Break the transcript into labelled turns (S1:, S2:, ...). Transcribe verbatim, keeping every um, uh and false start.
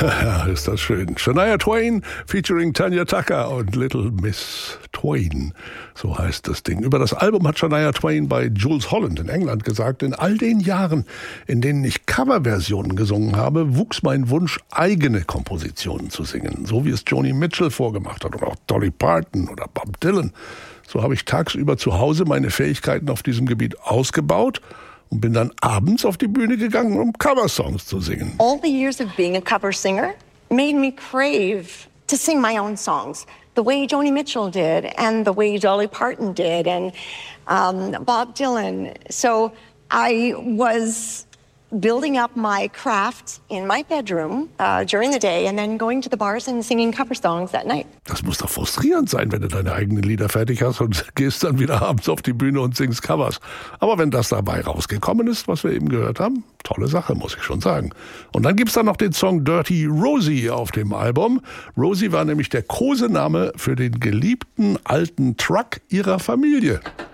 S1: Ja, ist das schön. Shania Twain featuring Tanya Tucker und Little Miss Twain. So heißt das Ding. Über das Album hat Shania Twain bei Jools Holland in England gesagt: In all den Jahren, in denen ich Coverversionen gesungen habe, wuchs mein Wunsch, eigene Kompositionen zu singen. So wie es Joni Mitchell vorgemacht hat oder auch Dolly Parton oder Bob Dylan. So habe ich tagsüber zu Hause meine Fähigkeiten auf diesem Gebiet ausgebaut und bin dann abends auf die Bühne gegangen, um Coversongs zu singen.
S2: All the years of being a cover singer made me crave to sing my own songs, the way Joni Mitchell did and the way Dolly Parton did and um, Bob Dylan. So I was building up my craft in my bedroom uh, during the day and then going to the bars and singing cover songs at night.
S1: Das muss doch frustrierend sein, wenn du deine eigenen Lieder fertig hast und gehst dann wieder abends auf die Bühne und singst Covers. Aber wenn das dabei rausgekommen ist, was wir eben gehört haben, tolle Sache, muss ich schon sagen. Und dann gibt's da noch den Song Dirty Rosie auf dem Album. Rosie war nämlich der Kosename für den geliebten alten Truck ihrer Familie.